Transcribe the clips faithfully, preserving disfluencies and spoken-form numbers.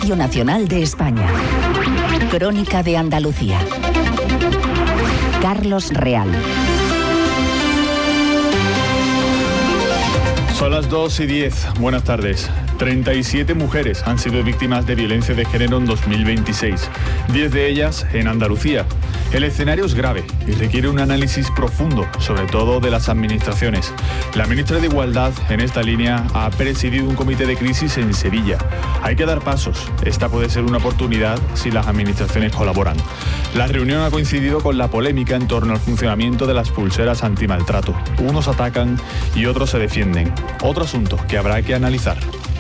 Radio Nacional de España. Crónica de Andalucía. Carlos Real. Son las dos y diez. Buenas tardes. treinta y siete mujeres han sido víctimas de violencia de género en dos mil veintiséis. diez de ellas en Andalucía. El escenario es grave y requiere un análisis profundo, sobre todo de las administraciones. La ministra de Igualdad, en esta línea, ha presidido un comité de crisis en Sevilla. Hay que dar pasos. Esta puede ser una oportunidad si las administraciones colaboran. La reunión ha coincidido con la polémica en torno al funcionamiento de las pulseras antimaltrato. Unos atacan y otros se defienden. Otro asunto que habrá que analizar.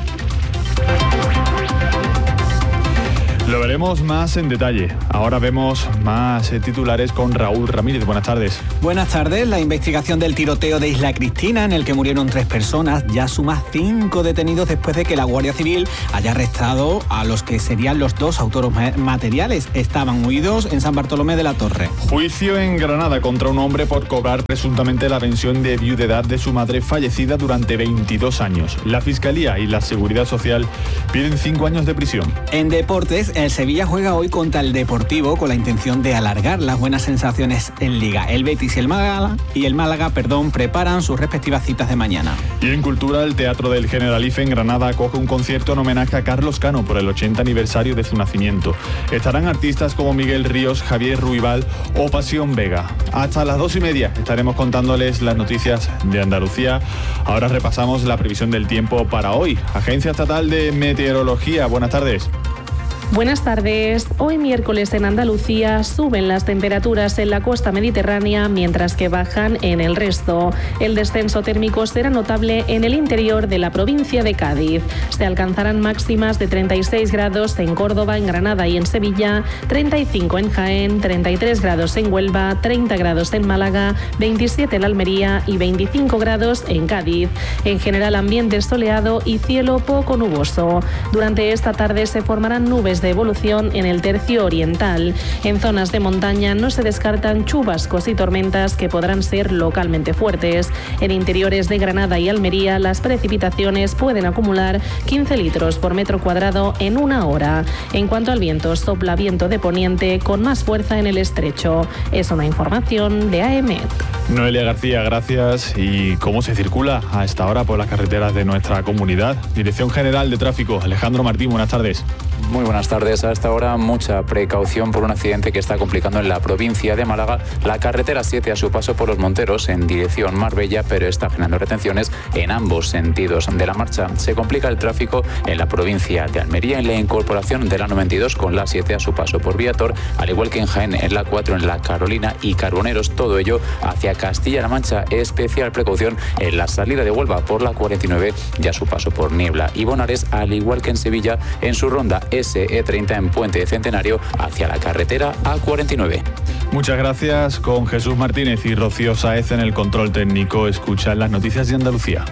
Lo veremos más en detalle. Ahora vemos más eh, titulares con Raúl Ramírez. Buenas tardes. Buenas tardes. La investigación del tiroteo de Isla Cristina, en el que murieron tres personas, ya suma cinco detenidos después de que la Guardia Civil haya arrestado a los que serían los dos autores materiales. Estaban huidos en San Bartolomé de la Torre. Juicio en Granada contra un hombre por cobrar presuntamente la pensión de viudedad de su madre fallecida durante veintidós años. La Fiscalía y la Seguridad Social piden cinco años de prisión. En deportes, el Sevilla juega hoy contra el Deportivo con la intención de alargar las buenas sensaciones en Liga. El Betis y el Málaga, y el Málaga perdón, preparan sus respectivas citas de mañana. Y en cultura, el Teatro del Generalife en Granada acoge un concierto en homenaje a Carlos Cano por el ochenta aniversario de su nacimiento. Estarán artistas como Miguel Ríos, Javier Ruibal o Pasión Vega. Hasta las dos y media estaremos contándoles las noticias de Andalucía. Ahora repasamos la previsión del tiempo para hoy. Agencia Estatal de Meteorología, buenas tardes. Buenas tardes. Hoy miércoles en Andalucía suben las temperaturas en la costa mediterránea, mientras que bajan en el resto. El descenso térmico será notable en el interior de la provincia de Cádiz. Se alcanzarán máximas de treinta y seis grados en Córdoba, en Granada y en Sevilla, treinta y cinco en Jaén, treinta y tres grados en Huelva, treinta grados en Málaga, veintisiete en Almería y veinticinco grados en Cádiz. En general, ambiente soleado y cielo poco nuboso. Durante esta tarde se formarán nubes de evolución en el tercio oriental. En zonas de montaña no se descartan chubascos y tormentas que podrán ser localmente fuertes. En interiores de Granada y Almería, las precipitaciones pueden acumular quince litros por metro cuadrado en una hora. En cuanto al viento, sopla viento de poniente con más fuerza en el estrecho. Es una información de A E M E T. Noelia García, gracias. ¿Y cómo se circula a esta hora por las carreteras de nuestra comunidad? Dirección General de Tráfico, Alejandro Martín, buenas tardes. Muy buenas tardes. A esta hora mucha precaución por un accidente que está complicando en la provincia de Málaga la carretera siete a su paso por Los Monteros en dirección Marbella, pero está generando retenciones en ambos sentidos de la marcha. Se complica el tráfico en la provincia de Almería en la incorporación de la noventa y dos con la siete a su paso por Viator, al igual que en Jaén en la cuatro en la Carolina y Carboneros, todo ello hacia Castilla-La Mancha. Especial precaución en la salida de Huelva por la cuarenta y nueve y a su paso por Niebla y Bonares, al igual que en Sevilla en su ronda S E treinta en Puente de Centenario hacia la carretera A cuarenta y nueve. Muchas gracias. Con Jesús Martínez y Rocío Sáez en el control técnico, escuchan las noticias de Andalucía.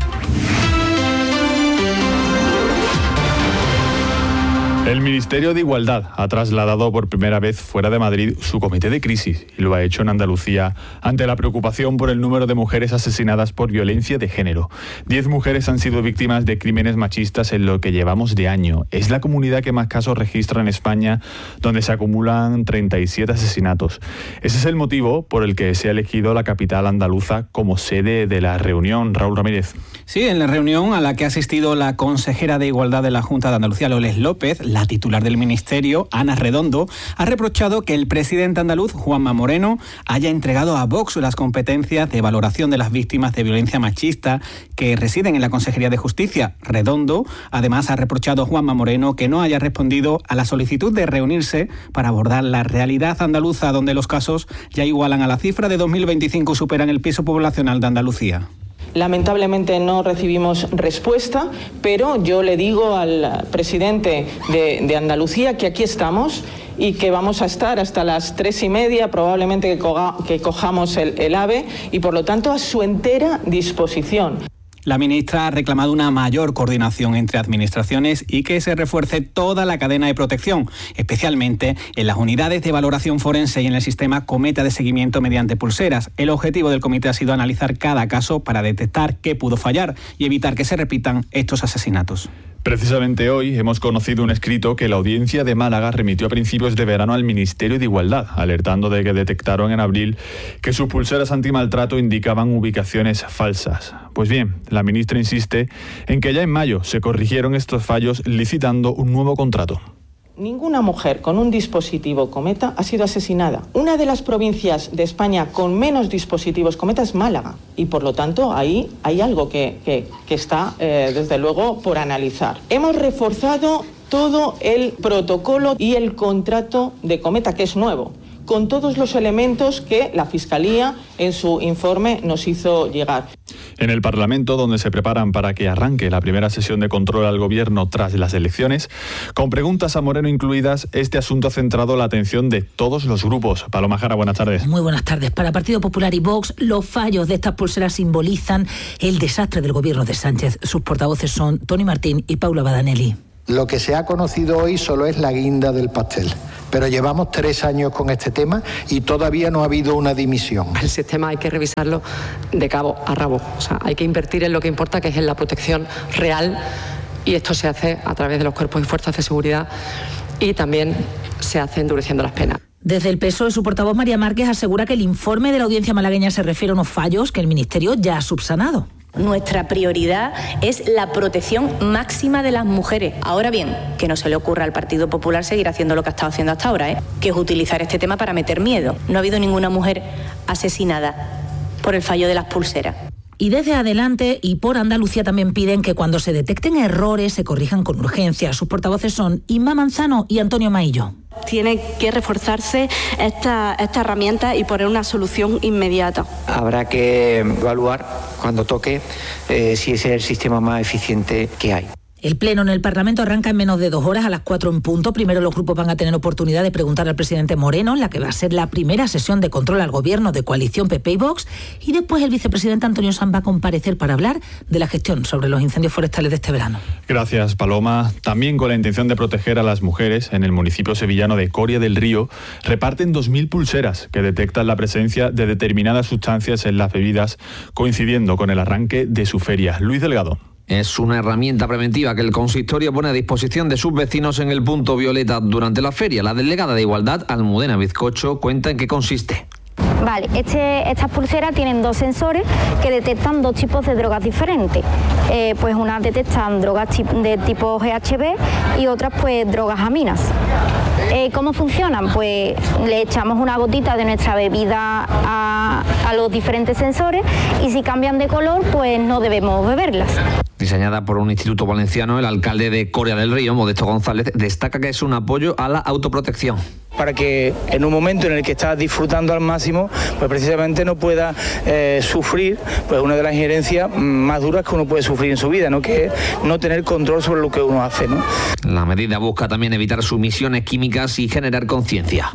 El Ministerio de Igualdad ha trasladado por primera vez fuera de Madrid su comité de crisis y lo ha hecho en Andalucía ante la preocupación por el número de mujeres asesinadas por violencia de género. Diez mujeres han sido víctimas de crímenes machistas en lo que llevamos de año. Es la comunidad que más casos registra en España, donde se acumulan treinta y siete asesinatos. Ese es el motivo por el que se ha elegido la capital andaluza como sede de la reunión. Raúl Ramírez. Sí, en la reunión a la que ha asistido la consejera de Igualdad de la Junta de Andalucía, Loles López, la titular del Ministerio, Ana Redondo, ha reprochado que el presidente andaluz, Juanma Moreno, haya entregado a Vox las competencias de valoración de las víctimas de violencia machista que residen en la Consejería de Justicia. Redondo, además, ha reprochado a Juanma Moreno que no haya respondido a la solicitud de reunirse para abordar la realidad andaluza, donde los casos ya igualan a la cifra de dos mil veinticinco y superan el piso poblacional de Andalucía. Lamentablemente no recibimos respuesta, pero yo le digo al presidente de, de Andalucía que aquí estamos y que vamos a estar hasta las tres y media, probablemente que, coga, que cojamos el, el AVE, y por lo tanto a su entera disposición. La ministra ha reclamado una mayor coordinación entre administraciones y que se refuerce toda la cadena de protección, especialmente en las unidades de valoración forense y en el sistema Cometa de seguimiento mediante pulseras. El objetivo del comité ha sido analizar cada caso para detectar qué pudo fallar y evitar que se repitan estos asesinatos. Precisamente hoy hemos conocido un escrito que la Audiencia de Málaga remitió a principios de verano al Ministerio de Igualdad, alertando de que detectaron en abril que sus pulseras antimaltrato indicaban ubicaciones falsas. Pues bien, la ministra insiste en que ya en mayo se corrigieron estos fallos licitando un nuevo contrato. Ninguna mujer con un dispositivo Cometa ha sido asesinada. Una de las provincias de España con menos dispositivos Cometa es Málaga y por lo tanto ahí hay algo que, que, que está eh, desde luego por analizar. Hemos reforzado todo el protocolo y el contrato de Cometa, que es nuevo, con todos los elementos que la Fiscalía en su informe nos hizo llegar. En el Parlamento, donde se preparan para que arranque la primera sesión de control al Gobierno tras las elecciones, con preguntas a Moreno incluidas, este asunto ha centrado la atención de todos los grupos. Paloma Jara, buenas tardes. Muy buenas tardes. Para Partido Popular y Vox, los fallos de estas pulseras simbolizan el desastre del Gobierno de Sánchez. Sus portavoces son Toni Martín y Paula Badanelli. Lo que se ha conocido hoy solo es la guinda del pastel, pero llevamos tres años con este tema y todavía no ha habido una dimisión. El sistema hay que revisarlo de cabo a rabo, o sea, hay que invertir en lo que importa, que es en la protección real, y esto se hace a través de los cuerpos y fuerzas de seguridad y también se hace endureciendo las penas. Desde el P S O E, su portavoz María Márquez asegura que el informe de la Audiencia malagueña se refiere a unos fallos que el Ministerio ya ha subsanado. Nuestra prioridad es la protección máxima de las mujeres. Ahora bien, que no se le ocurra al Partido Popular seguir haciendo lo que ha estado haciendo hasta ahora, ¿eh? que es utilizar este tema para meter miedo. No ha habido ninguna mujer asesinada por el fallo de las pulseras. Y desde Adelante y por Andalucía también piden que cuando se detecten errores se corrijan con urgencia. Sus portavoces son Inma Manzano y Antonio Maillo. Tiene que reforzarse esta, esta herramienta y poner una solución inmediata. Habrá que evaluar cuando toque eh, si ese es el sistema más eficiente que hay. El pleno en el Parlamento arranca en menos de dos horas, a las cuatro en punto. Primero los grupos van a tener oportunidad de preguntar al presidente Moreno, en la que va a ser la primera sesión de control al gobierno de coalición P P y Vox, y después el vicepresidente Antonio Sanz va a comparecer para hablar de la gestión sobre los incendios forestales de este verano. Gracias, Paloma. También con la intención de proteger a las mujeres, en el municipio sevillano de Coria del Río reparten dos mil pulseras que detectan la presencia de determinadas sustancias en las bebidas, coincidiendo con el arranque de su feria. Luis Delgado. Es una herramienta preventiva que el consistorio pone a disposición de sus vecinos en el punto violeta durante la feria. La delegada de Igualdad, Almudena Bizcocho, cuenta en qué consiste. Vale, este, estas pulseras tienen dos sensores que detectan dos tipos de drogas diferentes. Eh, pues unas detectan drogas de tipo G H B y otras pues drogas aminas. Eh, ¿Cómo funcionan? Pues le echamos una gotita de nuestra bebida a, a los diferentes sensores y si cambian de color pues no debemos beberlas. Diseñada por un instituto valenciano, el alcalde de Coria del Río, Modesto González, destaca que es un apoyo a la autoprotección. Para que en un momento en el que estás disfrutando al máximo, pues precisamente no pueda eh, sufrir pues una de las injerencias más duras que uno puede sufrir en su vida, ¿no? Que es no tener control sobre lo que uno hace, ¿no? La medida busca también evitar sumisiones químicas y generar conciencia.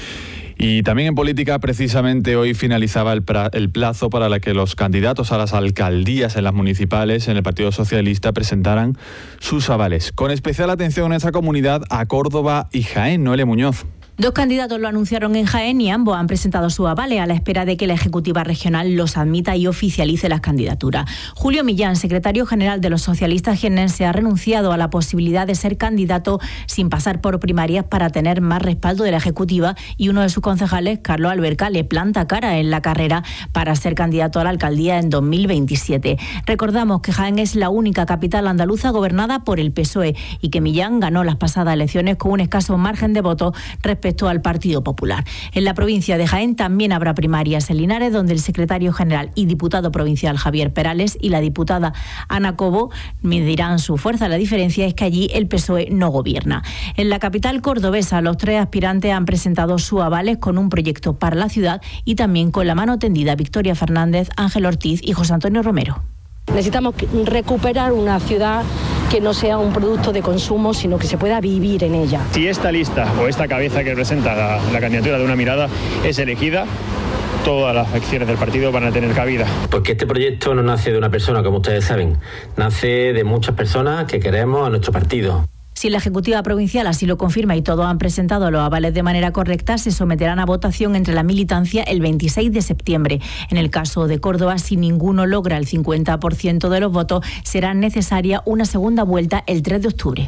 Y también en política, precisamente hoy finalizaba el, pra- el plazo para la que los candidatos a las alcaldías en las municipales en el Partido Socialista presentaran sus avales. Con especial atención en esa comunidad a Córdoba y Jaén. Noelia Muñoz. Dos candidatos lo anunciaron en Jaén y ambos han presentado su avale a la espera de que la Ejecutiva Regional los admita y oficialice las candidaturas. Julio Millán, secretario general de los socialistas jiennenses, ha renunciado a la posibilidad de ser candidato sin pasar por primarias para tener más respaldo de la Ejecutiva, y uno de sus concejales, Carlos Alberca, le planta cara en la carrera para ser candidato a la alcaldía en dos mil veintisiete. Recordamos que Jaén es la única capital andaluza gobernada por el P S O E y que Millán ganó las pasadas elecciones con un escaso margen de votos respecto respecto al Partido Popular. En la provincia de Jaén también habrá primarias en Linares, donde el secretario general y diputado provincial Javier Perales y la diputada Ana Cobo medirán su fuerza. La diferencia es que allí el P S O E no gobierna. En la capital cordobesa, los tres aspirantes han presentado sus avales con un proyecto para la ciudad y también con la mano tendida Victoria Fernández, Ángel Ortiz y José Antonio Romero. Necesitamos recuperar una ciudad que no sea un producto de consumo, sino que se pueda vivir en ella. Si esta lista o esta cabeza que representa la, la candidatura de Una Mirada es elegida, todas las acciones del partido van a tener cabida. Porque este proyecto no nace de una persona, como ustedes saben, nace de muchas personas que queremos a nuestro partido. Si la Ejecutiva Provincial así lo confirma y todos han presentado los avales de manera correcta, se someterán a votación entre la militancia el veintiséis de septiembre. En el caso de Córdoba, si ninguno logra el cincuenta por ciento de los votos, será necesaria una segunda vuelta el tres de octubre.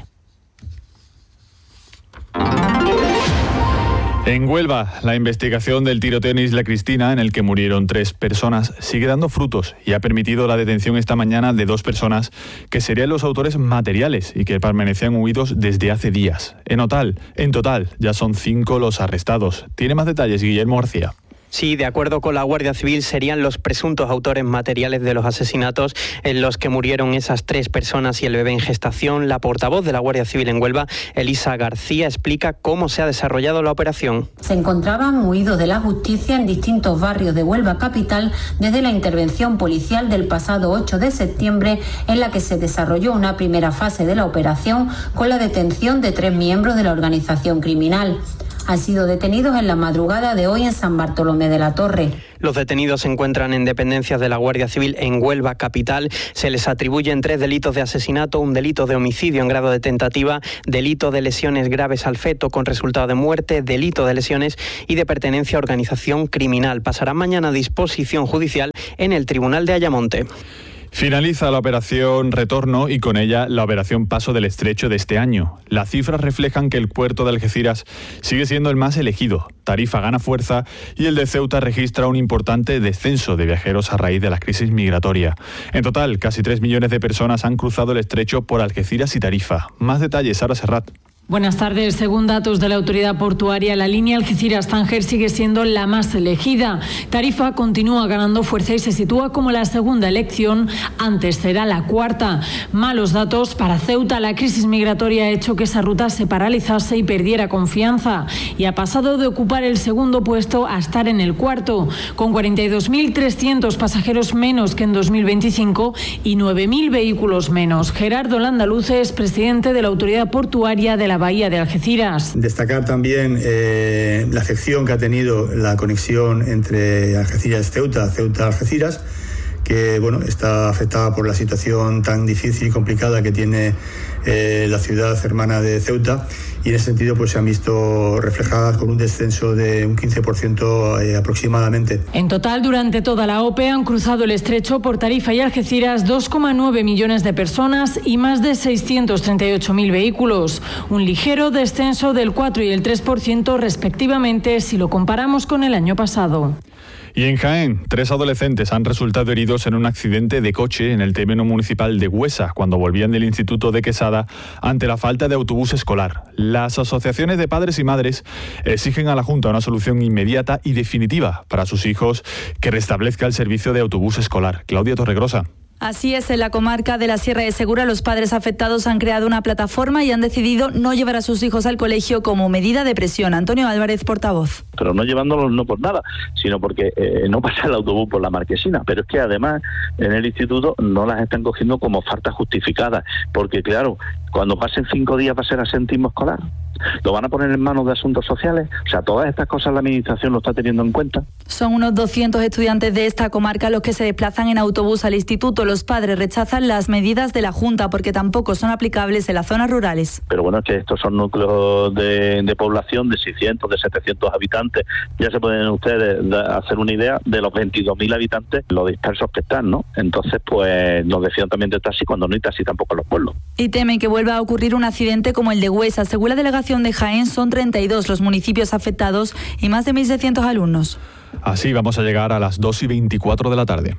En Huelva, la investigación del tiroteo en Isla Cristina, en el que murieron tres personas, sigue dando frutos y ha permitido la detención esta mañana de dos personas que serían los autores materiales y que permanecían huidos desde hace días. En total, en total, ya son cinco los arrestados. Tiene más detalles Guillermo García. Sí, de acuerdo con la Guardia Civil, serían los presuntos autores materiales de los asesinatos en los que murieron esas tres personas y el bebé en gestación. La portavoz de la Guardia Civil en Huelva, Elisa García, explica cómo se ha desarrollado la operación. Se encontraban huidos de la justicia en distintos barrios de Huelva capital desde la intervención policial del pasado ocho de septiembre, en la que se desarrolló una primera fase de la operación con la detención de tres miembros de la organización criminal. Han sido detenidos en la madrugada de hoy en San Bartolomé de la Torre. Los detenidos se encuentran en dependencias de la Guardia Civil en Huelva capital. Se les atribuyen tres delitos de asesinato, un delito de homicidio en grado de tentativa, delito de lesiones graves al feto con resultado de muerte, delito de lesiones y de pertenencia a organización criminal. Pasarán mañana a disposición judicial en el Tribunal de Ayamonte. Finaliza la operación Retorno y con ella la operación Paso del Estrecho de este año. Las cifras reflejan que el puerto de Algeciras sigue siendo el más elegido. Tarifa gana fuerza y el de Ceuta registra un importante descenso de viajeros a raíz de la crisis migratoria. En total, casi tres millones de personas han cruzado el estrecho por Algeciras y Tarifa. Más detalles, Sara Serrat. Buenas tardes. Según datos de la autoridad portuaria, la línea Algeciras-Tánger sigue siendo la más elegida. Tarifa continúa ganando fuerza y se sitúa como la segunda elección. Antes será la cuarta. Malos datos para Ceuta. La crisis migratoria ha hecho que esa ruta se paralizase y perdiera confianza. Y ha pasado de ocupar el segundo puesto a estar en el cuarto, con cuarenta y dos mil trescientos pasajeros menos que en dos mil veinticinco y nueve mil vehículos menos. Gerardo Landaluce es presidente de la autoridad portuaria de la Bahía de Algeciras. Destacar también eh, la afección que ha tenido la conexión entre Algeciras-Ceuta, Ceuta-Algeciras, que bueno, está afectada por la situación tan difícil y complicada que tiene eh, la ciudad hermana de Ceuta, y en ese sentido pues se han visto reflejadas con un descenso de un quince por ciento eh, aproximadamente. En total, durante toda la O P E han cruzado el estrecho por Tarifa y Algeciras dos coma nueve millones de personas y más de seiscientos treinta y ocho mil vehículos, un ligero descenso del cuatro y el tres por ciento respectivamente si lo comparamos con el año pasado. Y en Jaén, tres adolescentes han resultado heridos en un accidente de coche en el término municipal de Güesa cuando volvían del Instituto de Quesada ante la falta de autobús escolar. Las asociaciones de padres y madres exigen a la Junta una solución inmediata y definitiva para sus hijos que restablezca el servicio de autobús escolar. Claudia Torregrosa. Así es, en la comarca de la Sierra de Segura los padres afectados han creado una plataforma y han decidido no llevar a sus hijos al colegio como medida de presión. Antonio Álvarez, portavoz. Pero no llevándolos no por nada, sino porque eh, no pasa el autobús por la Marquesina. Pero es que además en el instituto no las están cogiendo como falta justificada, porque claro, cuando pasen cinco días va a ser asentismo escolar. ¿Lo van a poner en manos de asuntos sociales? O sea, todas estas cosas la administración lo está teniendo en cuenta. Son unos doscientos estudiantes de esta comarca los que se desplazan en autobús al instituto. Los padres rechazan las medidas de la Junta porque tampoco son aplicables en las zonas rurales. Pero bueno, es que estos son núcleos de, de población de seiscientos, de setecientos habitantes. Ya se pueden ustedes hacer una idea de los veintidós mil habitantes, lo dispersos que están, ¿no? Entonces, pues nos decían también de taxi cuando no hay taxi tampoco en los pueblos. Y temen que vuelva a ocurrir un accidente como el de Güesa. Según la delegación de Jaén, son treinta y dos los municipios afectados y más de mil seiscientos alumnos. Así vamos a llegar a las dos y veinticuatro de la tarde.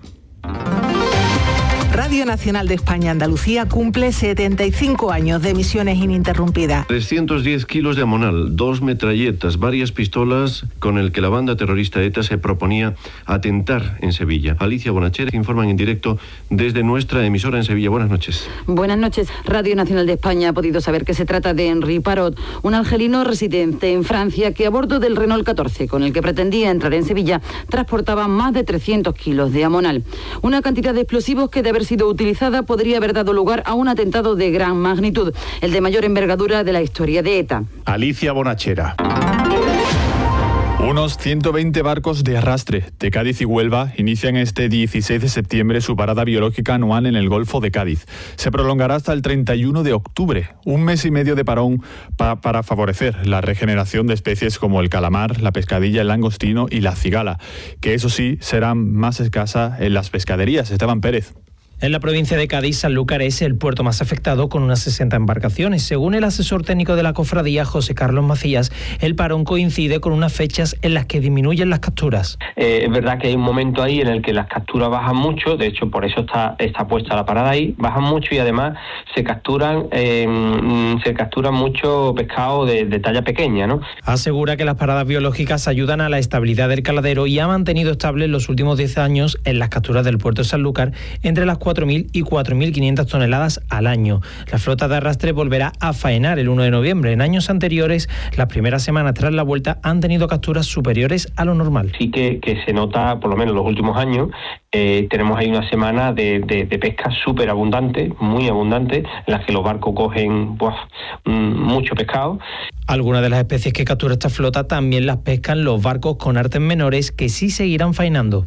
Radio Nacional de España Andalucía cumple setenta y cinco años de emisiones ininterrumpidas. trescientos diez kilos de amonal, dos metralletas, varias pistolas con el que la banda terrorista ETA se proponía atentar en Sevilla. Alicia Bonachera informan en directo desde nuestra emisora en Sevilla. Buenas noches. Buenas noches. Radio Nacional de España ha podido saber que se trata de Henri Parot, un argelino residente en Francia que a bordo del Renault catorce, con el que pretendía entrar en Sevilla, transportaba más de trescientos kilos de amonal. Una cantidad de explosivos que de haber sido utilizada podría haber dado lugar a un atentado de gran magnitud, el de mayor envergadura de la historia de ETA. Alicia Bonachera. Unos ciento veinte barcos de arrastre de Cádiz y Huelva inician este dieciséis de septiembre su parada biológica anual en el Golfo de Cádiz. Se prolongará hasta el treinta y uno de octubre, un mes y medio de parón pa- para favorecer la regeneración de especies como el calamar, la pescadilla, el langostino y la cigala, que eso sí serán más escasas en las pescaderías. Esteban Pérez. En la provincia de Cádiz, Sanlúcar es el puerto más afectado con unas sesenta embarcaciones. Según el asesor técnico de la cofradía, José Carlos Macías, el parón coincide con unas fechas en las que disminuyen las capturas. Eh, es verdad que hay un momento ahí en el que las capturas bajan mucho, de hecho por eso está, está puesta la parada ahí, bajan mucho y además se capturan eh, se capturan mucho pescado de, de talla pequeña, ¿no? Asegura que las paradas biológicas ayudan a la estabilidad del caladero y ha mantenido estable en los últimos diez años en las capturas del puerto de Sanlúcar entre las cuatro mil y cuatro mil quinientas toneladas al año. La flota de arrastre volverá a faenar el uno de noviembre. En años anteriores, las primeras semanas tras la vuelta han tenido capturas superiores a lo normal. Sí que, que se nota, por lo menos en los últimos años, eh, tenemos ahí una semana de, de, de pesca súper abundante, muy abundante, en las que los barcos cogen buah, mucho pescado. Algunas de las especies que captura esta flota también las pescan los barcos con artes menores que sí seguirán faenando.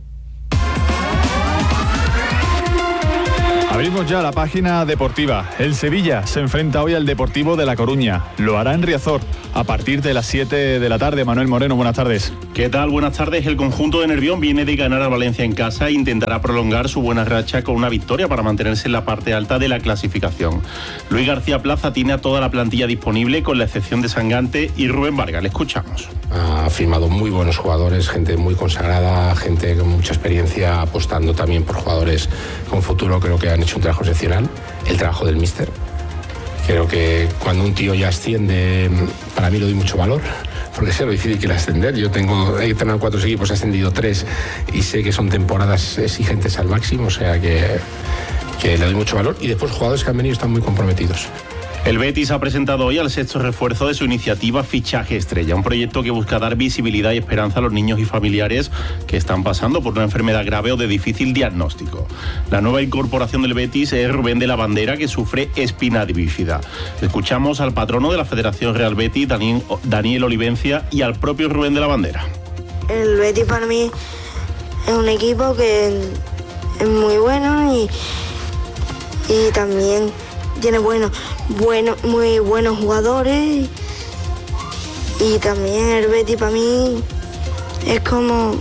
Abrimos ya la página deportiva. El Sevilla se enfrenta hoy al Deportivo de La Coruña. Lo hará en Riazor a partir de las siete de la tarde. Manuel Moreno, buenas tardes. ¿Qué tal? Buenas tardes. El conjunto de Nervión viene de ganar a Valencia en casa e intentará prolongar su buena racha con una victoria para mantenerse en la parte alta de la clasificación. Luis García Plaza tiene a toda la plantilla disponible con la excepción de Sangante y Rubén Vargas. Le escuchamos. Ha firmado muy buenos jugadores, gente muy consagrada, gente con mucha experiencia, apostando también por jugadores con futuro. Creo que han hecho un trabajo excepcional. El trabajo del míster. Creo que cuando un tío ya asciende, para mí le doy mucho valor, porque sé lo difícil que es ascender. Yo tengo, he entrenado cuatro equipos, he ascendido tres y sé que son temporadas exigentes al máximo, o sea que, que le doy mucho valor. Y después jugadores que han venido están muy comprometidos. El Betis ha presentado hoy al sexto refuerzo de su iniciativa Fichaje Estrella, un proyecto que busca dar visibilidad y esperanza a los niños y familiares que están pasando por una enfermedad grave o de difícil diagnóstico. La nueva incorporación del Betis es Rubén de la Bandera, que sufre espina bífida. Escuchamos al patrono de la Federación Real Betis, Daniel, Daniel Olivencia, y al propio Rubén de la Bandera. El Betis para mí es un equipo que es muy bueno y, y también tiene bueno, bueno, muy buenos jugadores y también el Betis para mí es como,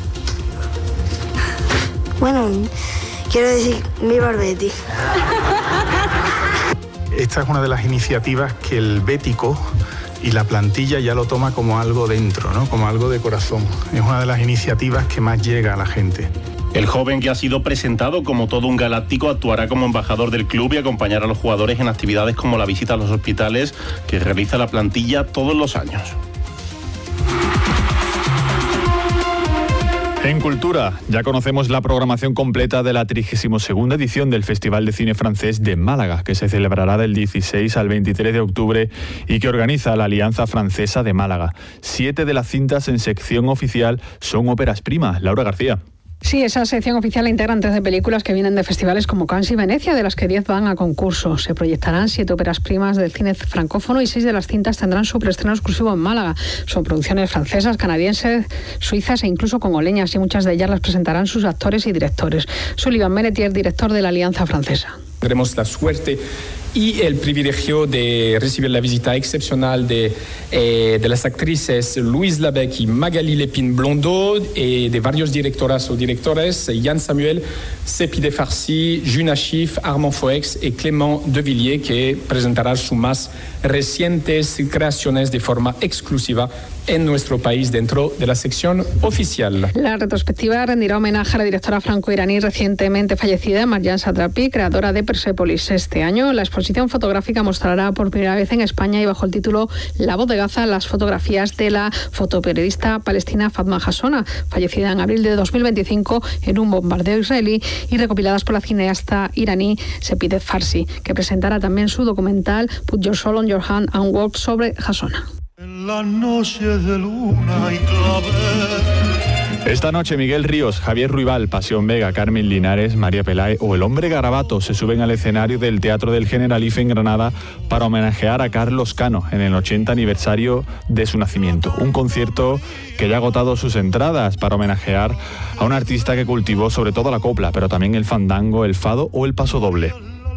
bueno, quiero decir, viva el Betis. Esta es una de las iniciativas que el bético y la plantilla ya lo toma como algo dentro, ¿no? Como algo de corazón. Es una de las iniciativas que más llega a la gente. El joven, que ha sido presentado como todo un galáctico, actuará como embajador del club y acompañará a los jugadores en actividades como la visita a los hospitales que realiza la plantilla todos los años. En Cultura, ya conocemos la programación completa de la trigésima segunda edición del Festival de Cine Francés de Málaga, que se celebrará del dieciséis al veintitrés de octubre y que organiza la Alianza Francesa de Málaga. Siete de las cintas en sección oficial son óperas primas. Laura García. Sí, esa sección oficial la integran trece películas que vienen de festivales como Cannes y Venecia, de las que diez van a concurso. Se proyectarán siete óperas primas del cine francófono y seis de las cintas tendrán su preestreno exclusivo en Málaga. Son producciones francesas, canadienses, suizas e incluso congoleñas, y muchas de ellas las presentarán sus actores y directores. Sullivan Menetier, director de la Alianza Francesa. Tendremos la suerte y el privilegio de recibir la visita excepcional de, eh, de las actrices Louise Labec y Magali Lépine-Blondeau, y de varios directoras o directores, Yann Samuel, Sepi de Farcy, Juna Schiff, Armand Foex y Clément de Villiers, que presentarán sus más recientes creaciones de forma exclusiva en nuestro país dentro de la sección oficial. La retrospectiva rendirá homenaje a la directora franco-iraní recientemente fallecida, Marjan Satrapi, creadora de Persepolis. Este año la exposición fotográfica mostrará por primera vez en España, y bajo el título La voz de Gaza, las fotografías de la fotoperiodista palestina Fatma Hassona, fallecida en abril de dos mil veinticinco en un bombardeo israelí, y recopiladas por la cineasta iraní Sepideh Farsi, que presentará también su documental Put Your Soul on Your Hand and Work sobre Hassona. En la noche de luna y clavel, Esta noche Miguel Ríos, Javier Ruibal, Pasión Vega, Carmen Linares, María Pelae o El Hombre Garabato se suben al escenario del Teatro del Generalife en Granada para homenajear a Carlos Cano en el ochenta aniversario de su nacimiento. Un concierto que ya ha agotado sus entradas para homenajear a un artista que cultivó sobre todo la copla, pero también el fandango, el fado o el pasodoble.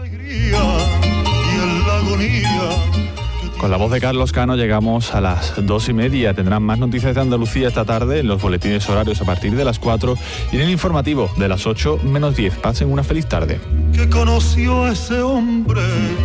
Con la voz de Carlos Cano llegamos a las dos y media. Tendrán más noticias de Andalucía esta tarde en los boletines horarios a partir de las cuatro y en el informativo de las ocho menos diez. Pasen una feliz tarde. Que conoció a ese hombre.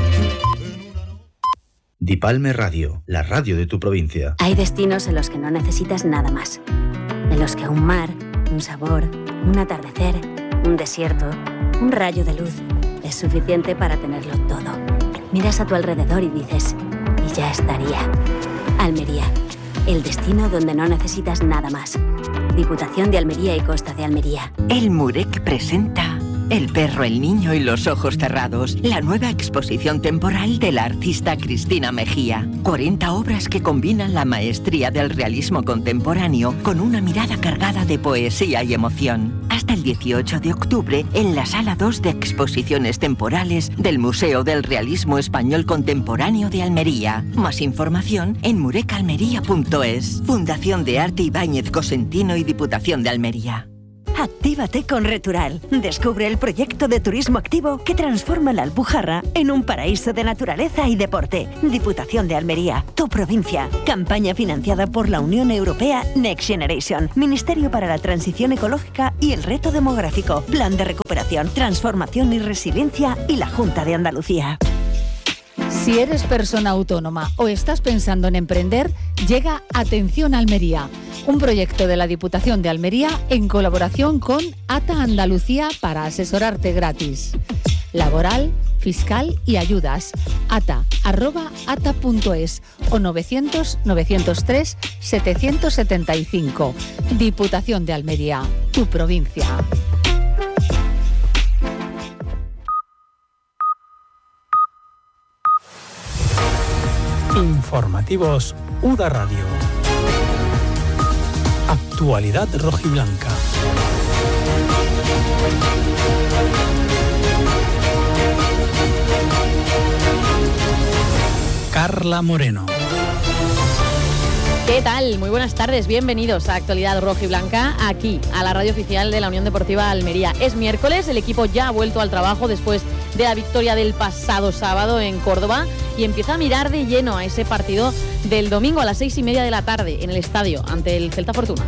Dipalme Radio, la radio de tu provincia. Hay destinos en los que no necesitas nada más. En los que un mar, un sabor, un atardecer, un desierto, un rayo de luz es suficiente para tenerlo todo. Miras a tu alrededor y dices, y ya estaría. Almería, el destino donde no necesitas nada más. Diputación de Almería y Costa de Almería. El Murec presenta El perro, el niño y los ojos cerrados, la nueva exposición temporal de la artista Cristina Mejía. cuarenta obras que combinan la maestría del realismo contemporáneo con una mirada cargada de poesía y emoción. Hasta el dieciocho de octubre en la Sala dos de Exposiciones Temporales del Museo del Realismo Español Contemporáneo de Almería. Más información en murecalmería punto es. Fundación de Arte Ibáñez Cosentino y Diputación de Almería. Actívate con Retural. Descubre el proyecto de turismo activo que transforma la Alpujarra en un paraíso de naturaleza y deporte. Diputación de Almería, tu provincia. Campaña financiada por la Unión Europea Next Generation, Ministerio para la Transición Ecológica y el Reto Demográfico, Plan de Recuperación, Transformación y Resiliencia y la Junta de Andalucía. Si eres persona autónoma o estás pensando en emprender, llega Atención Almería, un proyecto de la Diputación de Almería en colaboración con ATA Andalucía para asesorarte gratis. Laboral, fiscal y ayudas. ata arroba ata punto es o novecientos novecientos tres setecientos setenta y cinco. Diputación de Almería, tu provincia. Informativos U D A Radio. Actualidad rojiblanca. Carla Moreno. ¿Qué tal? Muy buenas tardes, bienvenidos a Actualidad Rojiblanca, aquí, a la radio oficial de la Unión Deportiva Almería. Es miércoles, el equipo ya ha vuelto al trabajo después de la victoria del pasado sábado en Córdoba y empieza a mirar de lleno a ese partido del domingo a las seis y media de la tarde en el estadio ante el Celta Fortuna.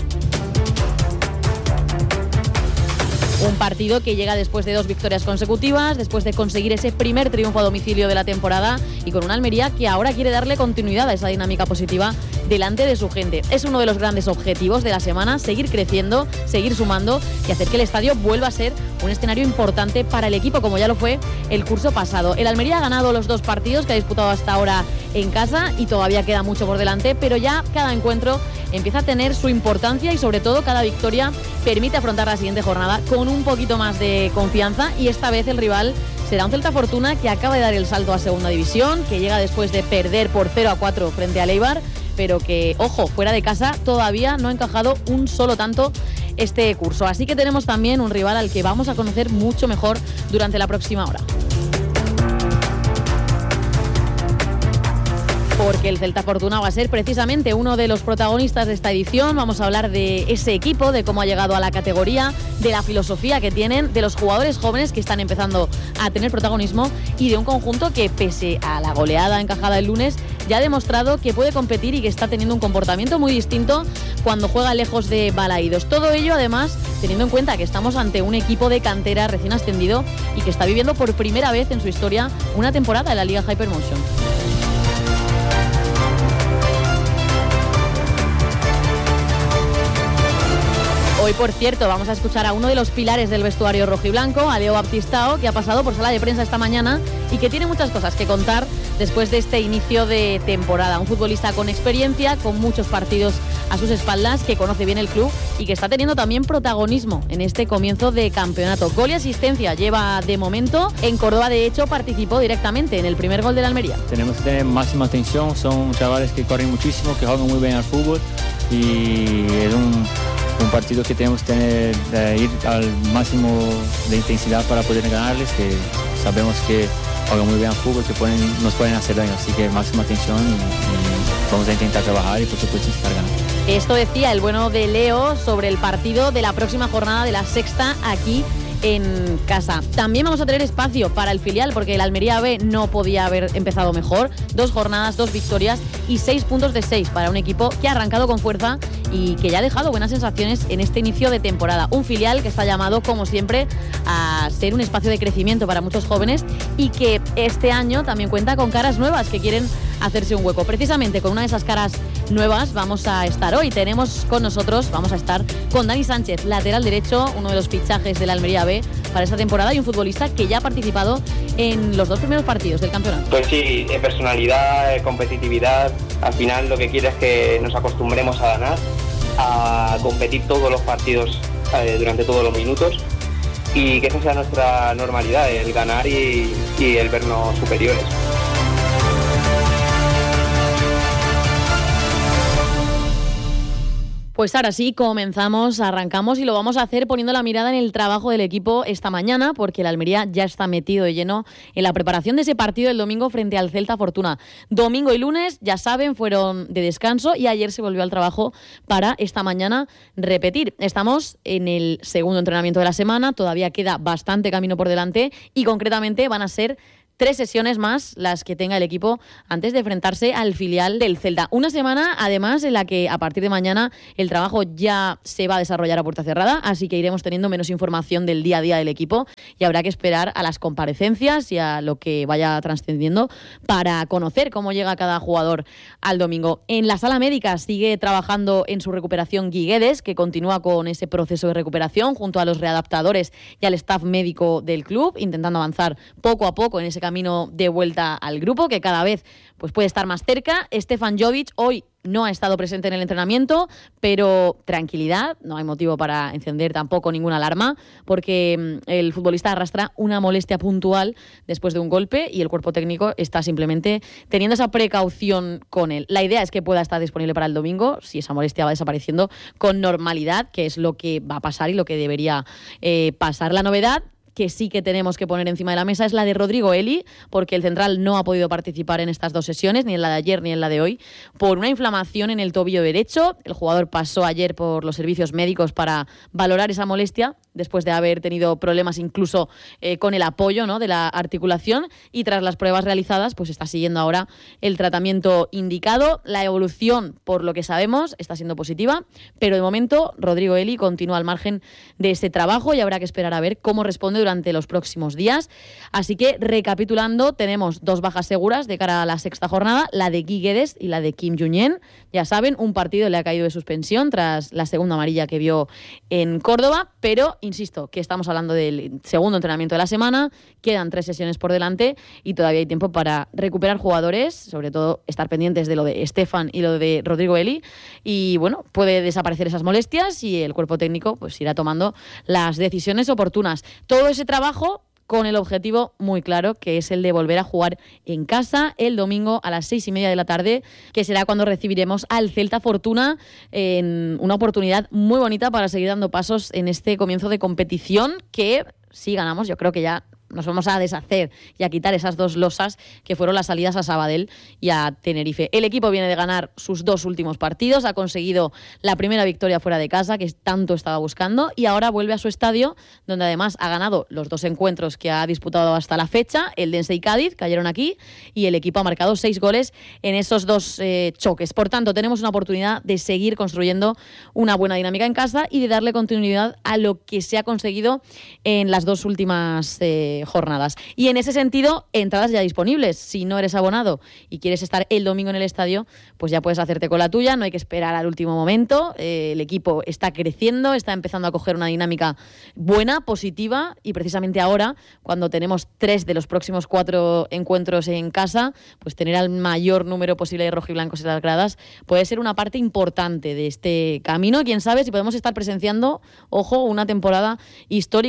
Un partido que llega después de dos victorias consecutivas, después de conseguir ese primer triunfo a domicilio de la temporada y con una Almería que ahora quiere darle continuidad a esa dinámica positiva delante de su gente. Es uno de los grandes objetivos de la semana, seguir creciendo, seguir sumando y hacer que el estadio vuelva a ser un escenario importante para el equipo, como ya lo fue el curso pasado. El Almería ha ganado los dos partidos que ha disputado hasta ahora en casa y todavía queda mucho por delante, pero ya cada encuentro empieza a tener su importancia y sobre todo cada victoria permite afrontar la siguiente jornada con un poquito más de confianza y esta vez el rival será un Celta Fortuna que acaba de dar el salto a segunda división, que llega después de perder por cero a cuatro frente al Eibar, pero que, ojo, fuera de casa todavía no ha encajado un solo tanto este curso. Así que tenemos también un rival al que vamos a conocer mucho mejor durante la próxima hora. Porque el Celta Fortuna va a ser precisamente uno de los protagonistas de esta edición. Vamos a hablar de ese equipo, de cómo ha llegado a la categoría, de la filosofía que tienen, de los jugadores jóvenes que están empezando a tener protagonismo y de un conjunto que, pese a la goleada encajada el lunes, ya ha demostrado que puede competir y que está teniendo un comportamiento muy distinto cuando juega lejos de Balaídos. Todo ello, además, teniendo en cuenta que estamos ante un equipo de cantera recién ascendido y que está viviendo por primera vez en su historia una temporada en la Liga Hypermotion. Hoy, por cierto, vamos a escuchar a uno de los pilares del vestuario rojiblanco, a Leo Baptistao, que ha pasado por sala de prensa esta mañana y que tiene muchas cosas que contar después de este inicio de temporada. Un futbolista con experiencia, con muchos partidos a sus espaldas, que conoce bien el club y que está teniendo también protagonismo en este comienzo de campeonato. Gol y asistencia lleva de momento. En Córdoba, de hecho, participó directamente en el primer gol de la Almería. Tenemos que tener máxima atención, son chavales que corren muchísimo, que juegan muy bien al fútbol y es un... un partido que tenemos que tener, eh, ir al máximo de intensidad para poder ganarles, que sabemos que juegan muy bien al fútbol, que pueden, nos pueden hacer daño, así que máxima atención y, y vamos a intentar trabajar y por supuesto intentar ganar. Esto decía el bueno de Leo sobre el partido de la próxima jornada de la sexta aquí en casa. También vamos a tener espacio para el filial porque el Almería B no podía haber empezado mejor. Dos jornadas, dos victorias y seis puntos de seis para un equipo que ha arrancado con fuerza y que ya ha dejado buenas sensaciones en este inicio de temporada. Un filial que está llamado, como siempre, a ser un espacio de crecimiento para muchos jóvenes y que este año también cuenta con caras nuevas que quieren hacerse un hueco. Precisamente con una de esas caras nuevas vamos a estar hoy. Tenemos con nosotros, vamos a estar con Dani Sánchez, lateral derecho, uno de los fichajes del Almería B para esta temporada y un futbolista que ya ha participado en los dos primeros partidos del campeonato. Pues sí, personalidad, competitividad. Al final lo que quiere es que nos acostumbremos a ganar, a competir todos los partidos eh, durante todos los minutos y que esa sea nuestra normalidad, el ganar y, y el vernos superiores. Pues ahora sí, comenzamos, arrancamos y lo vamos a hacer poniendo la mirada en el trabajo del equipo esta mañana, porque el Almería ya está metido de lleno en la preparación de ese partido del domingo frente al Celta Fortuna. Domingo y lunes, ya saben, fueron de descanso y ayer se volvió al trabajo para esta mañana repetir. Estamos en el segundo entrenamiento de la semana, todavía queda bastante camino por delante y concretamente van a ser tres sesiones más las que tenga el equipo antes de enfrentarse al filial del Celta. Una semana, además, en la que a partir de mañana el trabajo ya se va a desarrollar a puerta cerrada, así que iremos teniendo menos información del día a día del equipo y habrá que esperar a las comparecencias y a lo que vaya trascendiendo para conocer cómo llega cada jugador al domingo. En la sala médica sigue trabajando en su recuperación Gui Guedes, que continúa con ese proceso de recuperación junto a los readaptadores y al staff médico del club, intentando avanzar poco a poco en ese camino camino de vuelta al grupo, que cada vez pues, puede estar más cerca. Stefan Jovic hoy no ha estado presente en el entrenamiento, pero tranquilidad, no hay motivo para encender tampoco ninguna alarma, porque el futbolista arrastra una molestia puntual después de un golpe y el cuerpo técnico está simplemente teniendo esa precaución con él. La idea es que pueda estar disponible para el domingo, si esa molestia va desapareciendo con normalidad, que es lo que va a pasar y lo que debería eh, pasar. La novedad que sí que tenemos que poner encima de la mesa es la de Rodrigo Eli, porque el central no ha podido participar en estas dos sesiones, ni en la de ayer ni en la de hoy, por una inflamación en el tobillo derecho. El jugador pasó ayer por los servicios médicos para valorar esa molestia, después de haber tenido problemas incluso eh, con el apoyo, ¿no?, de la articulación, y tras las pruebas realizadas, pues está siguiendo ahora el tratamiento indicado. La evolución, por lo que sabemos, está siendo positiva, pero de momento Rodrigo Eli continúa al margen de este trabajo y habrá que esperar a ver cómo responde durante los próximos días. Así que, recapitulando, tenemos dos bajas seguras de cara a la sexta jornada, la de Gui Guedes y la de Kim Junyent. Ya saben, un partido le ha caído de suspensión tras la segunda amarilla que vio en Córdoba, pero insisto, que estamos hablando del segundo entrenamiento de la semana, quedan tres sesiones por delante y todavía hay tiempo para recuperar jugadores, sobre todo estar pendientes de lo de Stefan y lo de Rodrigo Eli, y bueno, puede desaparecer esas molestias y el cuerpo técnico pues irá tomando las decisiones oportunas. Todo ese trabajo con el objetivo muy claro, que es el de volver a jugar en casa el domingo a las seis y media de la tarde, que será cuando recibiremos al Celta Fortuna, en una oportunidad muy bonita para seguir dando pasos en este comienzo de competición, que si ganamos yo creo que ya nos vamos a deshacer y a quitar esas dos losas que fueron las salidas a Sabadell y a Tenerife. El equipo viene de ganar sus dos últimos partidos, ha conseguido la primera victoria fuera de casa, que tanto estaba buscando, y ahora vuelve a su estadio, donde además ha ganado los dos encuentros que ha disputado hasta la fecha, el Dense y Cádiz, cayeron aquí, y el equipo ha marcado seis goles en esos dos eh, choques. Por tanto, tenemos una oportunidad de seguir construyendo una buena dinámica en casa y de darle continuidad a lo que se ha conseguido en las dos últimas eh, jornadas. Y en ese sentido, entradas ya disponibles. Si no eres abonado y quieres estar el domingo en el estadio, pues ya puedes hacerte con la tuya, no hay que esperar al último momento. Eh, el equipo está creciendo, está empezando a coger una dinámica buena, positiva, y precisamente ahora, cuando tenemos tres de los próximos cuatro encuentros en casa, pues tener al mayor número posible de rojiblancos en las gradas puede ser una parte importante de este camino. Quién sabe si podemos estar presenciando, ojo, una temporada histórica.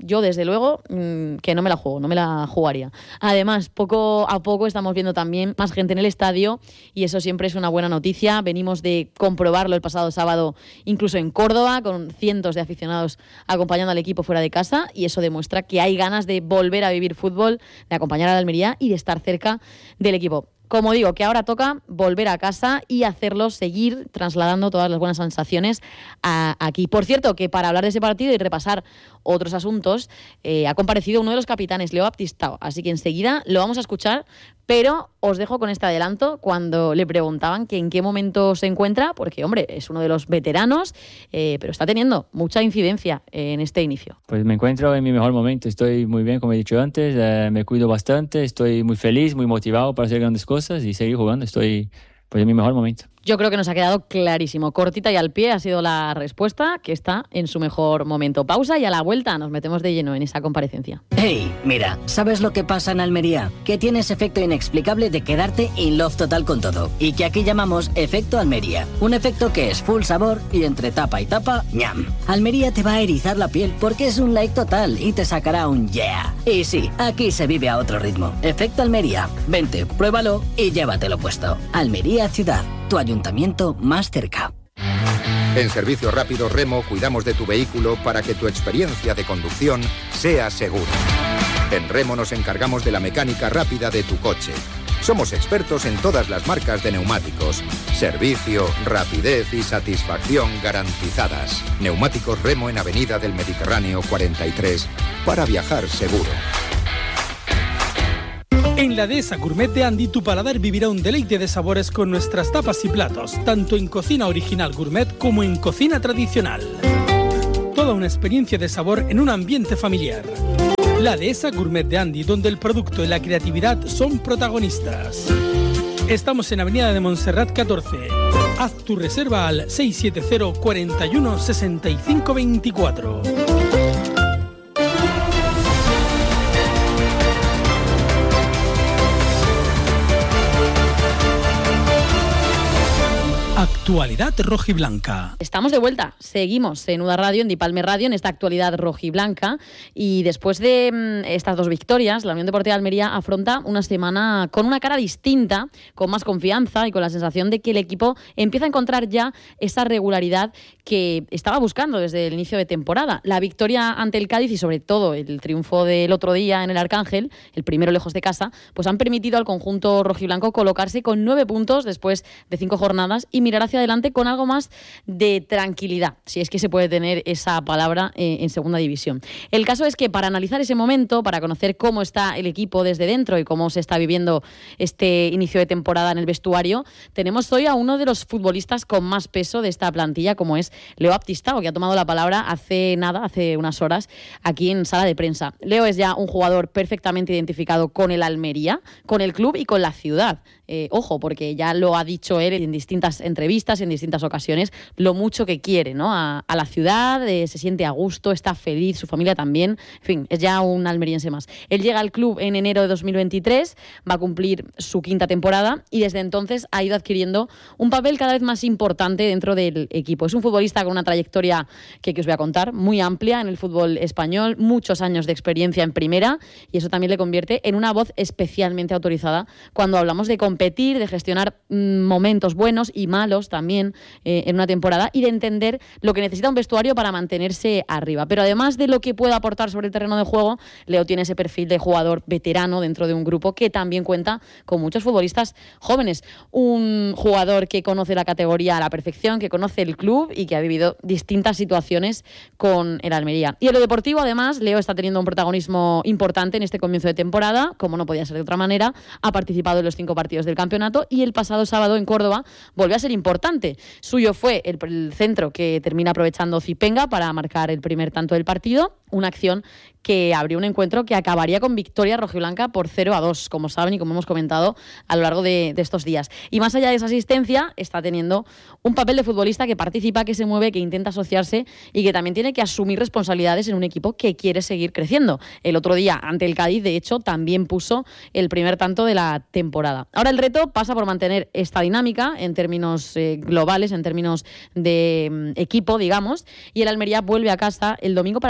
yo desde luego mmm, que no me la juego, no me la jugaría. Además, poco a poco estamos viendo también más gente en el estadio y eso siempre es una buena noticia. Venimos de comprobarlo el pasado sábado, incluso en Córdoba, con cientos de aficionados acompañando al equipo fuera de casa, y eso demuestra que hay ganas de volver a vivir fútbol, de acompañar a la Almería y de estar cerca del equipo. Como digo, que ahora toca volver a casa y hacerlo, seguir trasladando todas las buenas sensaciones a, aquí. Por cierto, que para hablar de ese partido y repasar otros asuntos, eh, ha comparecido uno de los capitanes, Leo Baptistao. Así que enseguida lo vamos a escuchar, pero os dejo con este adelanto cuando le preguntaban que en qué momento se encuentra, porque, hombre, es uno de los veteranos, eh, pero está teniendo mucha incidencia en este inicio. Pues me encuentro en mi mejor momento, estoy muy bien, como he dicho antes, eh, me cuido bastante, estoy muy feliz, muy motivado para hacer grandes cosas y seguir jugando, estoy pues en mi mejor momento. Yo creo que nos ha quedado clarísimo, cortita y al pie ha sido la respuesta, que está en su mejor momento. Pausa y a la vuelta nos metemos de lleno en esa comparecencia. Hey, mira, ¿sabes lo que pasa en Almería? Que tienes efecto inexplicable de quedarte in love total con todo, y que aquí llamamos efecto Almería. Un efecto que es full sabor y entre tapa y tapa, ñam. Almería te va a erizar la piel porque es un like total y te sacará un yeah. Y sí, aquí se vive a otro ritmo. Efecto Almería. Vente, pruébalo y llévatelo puesto. Almería Ciudad, tu ayuntamiento más cerca. En Servicio Rápido Remo cuidamos de tu vehículo para que tu experiencia de conducción sea segura. En Remo nos encargamos de la mecánica rápida de tu coche. Somos expertos en todas las marcas de neumáticos. Servicio, rapidez y satisfacción garantizadas. Neumáticos Remo en Avenida del Mediterráneo cuarenta y tres para viajar seguro. En la Dehesa Gourmet de Andy, tu paladar vivirá un deleite de sabores con nuestras tapas y platos, tanto en cocina original gourmet como en cocina tradicional. Toda una experiencia de sabor en un ambiente familiar. La Dehesa Gourmet de Andy, donde el producto y la creatividad son protagonistas. Estamos en Avenida de Montserrat catorce. Haz tu reserva al seis siete cero, cuarenta y uno, sesenta y cinco veinticuatro. Actualidad rojiblanca. Estamos de vuelta, seguimos en Uda Radio, en Dipalme Radio, en esta actualidad rojiblanca, y después de mmm, estas dos victorias, la Unión Deportiva de Almería afronta una semana con una cara distinta, con más confianza y con la sensación de que el equipo empieza a encontrar ya esa regularidad que estaba buscando desde el inicio de temporada. La victoria ante el Cádiz y sobre todo el triunfo del otro día en el Arcángel, el primero lejos de casa, pues han permitido al conjunto rojiblanco colocarse con nueve puntos después de cinco jornadas y mirar hacia adelante con algo más de tranquilidad, si es que se puede tener esa palabra eh, en segunda división. El caso es que para analizar ese momento, para conocer cómo está el equipo desde dentro y cómo se está viviendo este inicio de temporada en el vestuario, tenemos hoy a uno de los futbolistas con más peso de esta plantilla, como es Leo Baptistao, que ha tomado la palabra hace nada, hace unas horas, aquí en sala de prensa. Leo es ya un jugador perfectamente identificado con el Almería, con el club y con la ciudad. Eh, ojo, porque ya lo ha dicho él en distintas entrevistas, en distintas ocasiones, lo mucho que quiere, ¿no? a, a la ciudad, eh, se siente a gusto, está feliz, su familia también, en fin, es ya un almeriense más. Él llega al club en enero de dos mil veintitrés, va a cumplir su quinta temporada y desde entonces ha ido adquiriendo un papel cada vez más importante dentro del equipo. Es un futbolista con una trayectoria que, que os voy a contar, muy amplia en el fútbol español, muchos años de experiencia en primera, y eso también le convierte en una voz especialmente autorizada cuando hablamos de competencia, de gestionar mmm, momentos buenos y malos también eh, en una temporada y de entender lo que necesita un vestuario para mantenerse arriba. Pero además de lo que pueda aportar sobre el terreno de juego, Leo tiene ese perfil de jugador veterano dentro de un grupo que también cuenta con muchos futbolistas jóvenes. Un jugador que conoce la categoría a la perfección, que conoce el club y que ha vivido distintas situaciones con el Almería. Y en lo deportivo, además, Leo está teniendo un protagonismo importante en este comienzo de temporada, como no podía ser de otra manera. Ha participado en los cinco partidos del campeonato y el pasado sábado en Córdoba volvió a ser importante. Suyo fue el, el centro que termina aprovechando Zipenga para marcar el primer tanto del partido, una acción que abrió un encuentro que acabaría con victoria rojiblanca por cero a dos, como saben y como hemos comentado a lo largo de, de estos días. Y más allá de esa asistencia, está teniendo un papel de futbolista que participa, que se mueve, que intenta asociarse y que también tiene que asumir responsabilidades en un equipo que quiere seguir creciendo. El otro día, ante el Cádiz, de hecho, también puso el primer tanto de la temporada. Ahora el reto pasa por mantener esta dinámica en términos eh, globales, en términos de eh, equipo, digamos, y el Almería vuelve a casa el domingo para recibir al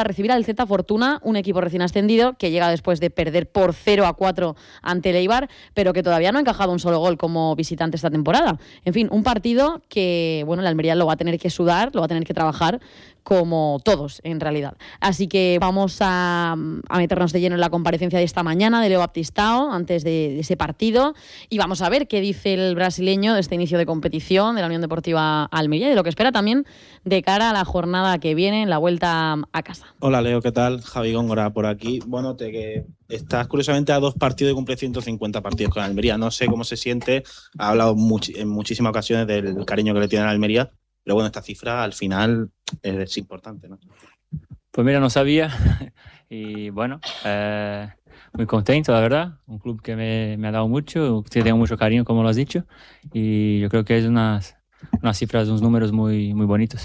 Z Fortuna, un equipo recién ascendido que llega después de perder por cero a cuatro ante el Eibar, pero que todavía no ha encajado un solo gol como visitante esta temporada. En fin, un partido que, bueno, el Almería lo va a tener que sudar, lo va a tener que trabajar, como todos, en realidad. Así que vamos a, a meternos de lleno en la comparecencia de esta mañana de Leo Baptistao, antes de, de ese partido, y vamos a ver qué dice el brasileño de este inicio de competición de la Unión Deportiva Almería y de lo que espera también de cara a la jornada que viene, en la vuelta a casa. Hola Leo, ¿qué tal? Javi Góngora por aquí. Bueno, te que estás curiosamente a dos partidos de cumplir ciento cincuenta partidos con Almería. No sé cómo se siente, ha hablado much- en muchísimas ocasiones del cariño que le tiene a Almería, pero bueno, esta cifra al final es importante, ¿no? Pues mira, no sabía y bueno, eh, muy contento, la verdad. Un club que me, me ha dado mucho, que tengo mucho cariño, como lo has dicho, y yo creo que es unas, unas cifras, unos números muy, muy bonitos.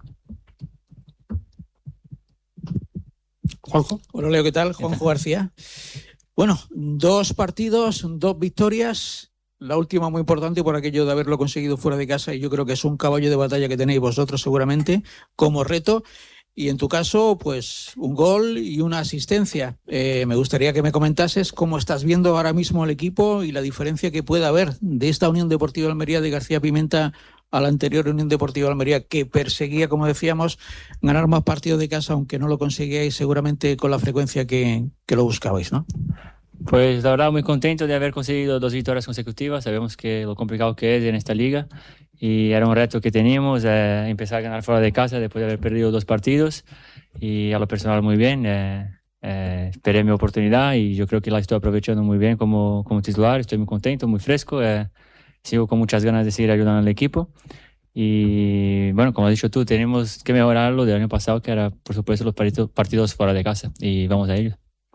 Juanjo. Hola Leo, ¿qué tal? Juanjo García. Bueno, dos partidos, dos victorias. La última muy importante por aquello de haberlo conseguido fuera de casa, y yo creo que es un caballo de batalla que tenéis vosotros seguramente como reto. Y en tu caso, pues un gol y una asistencia. Eh, me gustaría que me comentases cómo estás viendo ahora mismo el equipo y la diferencia que puede haber de esta Unión Deportiva Almería de García Pimenta a la anterior Unión Deportiva Almería, que perseguía, como decíamos, ganar más partidos de casa, aunque no lo conseguíais seguramente con la frecuencia que, que lo buscabais, ¿no? Pues la verdad muy contento de haber conseguido dos victorias consecutivas. Sabemos que lo complicado que es en esta liga y era un reto que teníamos, eh, empezar a ganar fuera de casa después de haber perdido dos partidos, y a lo personal muy bien. Eh, eh, esperé mi oportunidad y yo creo que la estoy aprovechando muy bien como, como titular. Estoy muy contento, muy fresco, eh, sigo con muchas ganas de seguir ayudando al equipo. Y bueno, como has dicho tú, tenemos que mejorarlo del año pasado, que era por supuesto los partidos, partidos fuera de casa, y vamos a ello.